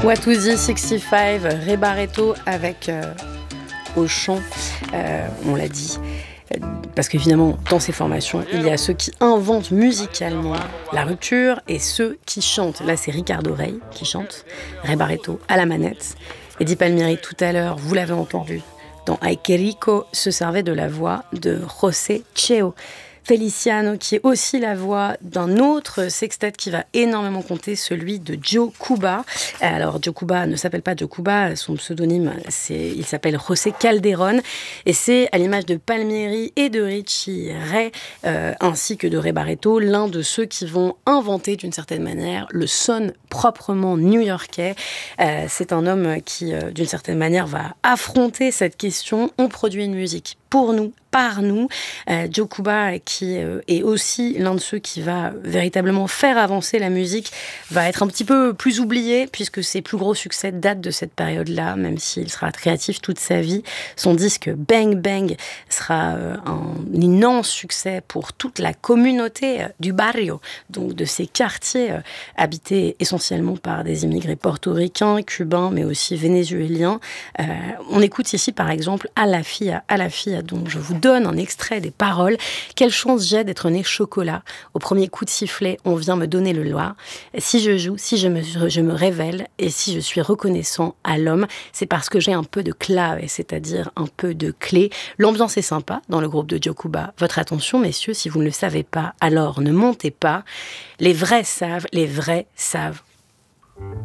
Watusi 65, Ray Barretto avec au chant, on l'a dit. Parce qu'évidemment, dans ces formations, il y a ceux qui inventent musicalement la rupture et ceux qui chantent. Là, c'est Ricardo Rey qui chante, Ray Barretto à la manette. Eddie Palmieri, tout à l'heure, vous l'avez entendu, dans Ay Que Rico, se servait de la voix de José Cheo Feliciano, qui est aussi la voix d'un autre sextet qui va énormément compter, celui de Joe Cuba. Alors, Joe Cuba ne s'appelle pas Joe Cuba, son pseudonyme, il s'appelle José Calderón, et c'est, à l'image de Palmieri et de Richie Ray, ainsi que de Ray Barretto, l'un de ceux qui vont inventer, d'une certaine manière, le son proprement new-yorkais. C'est un homme qui, d'une certaine manière, va affronter cette question. On produit une musique pour nous, par nous. Joe Cuba, qui est aussi l'un de ceux qui va véritablement faire avancer la musique, va être un petit peu plus oublié, puisque ses plus gros succès datent de cette période-là, même s'il sera créatif toute sa vie. Son disque Bang Bang sera un immense succès pour toute la communauté du barrio, donc de ces quartiers habités essentiellement par des immigrés portoricains, cubains, mais aussi vénézuéliens. On écoute ici, par exemple, À la fille, dont je vous donne un extrait des paroles. Quelle chance j'ai d'être né chocolat. Au premier coup de sifflet, on vient me donner le loi. Si je joue, si je me révèle et si je suis reconnaissant à l'homme, c'est parce que j'ai un peu de clave, c'est-à-dire un peu de clé. L'ambiance est sympa dans le groupe de Joe Cuba. Votre attention, messieurs, si vous ne le savez pas, alors ne montez pas. Les vrais savent, les vrais savent.